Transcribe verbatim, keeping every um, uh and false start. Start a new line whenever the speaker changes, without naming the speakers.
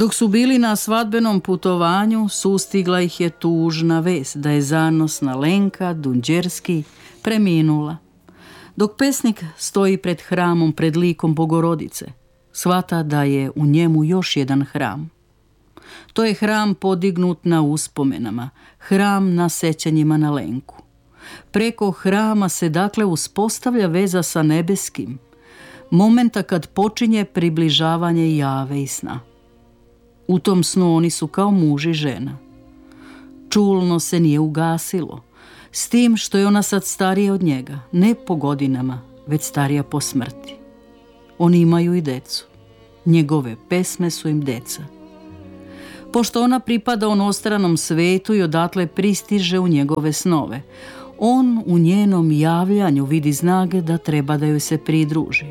Dok su bili na svadbenom putovanju, sustigla ih je tužna vest da je zanosna Lenka Dunđerski preminula. Dok pesnik stoji pred hramom, pred likom Bogorodice, shvata da je u njemu još jedan hram. To je hram podignut na uspomenama, hram na sećanjima na Lenku. Preko hrama se dakle uspostavlja veza sa nebeskim, momenta kad počinje približavanje jave i sna. U tom snu oni su kao muž i žena. Čulno se nije ugasilo, s tim što je ona sad starija od njega, ne po godinama, već starija po smrti. Oni imaju i decu. Njegove pesme su im deca. Pošto ona pripada onostranom svetu i odatle pristiže u njegove snove, on u njenom javljanju vidi znak da treba da joj se pridruži.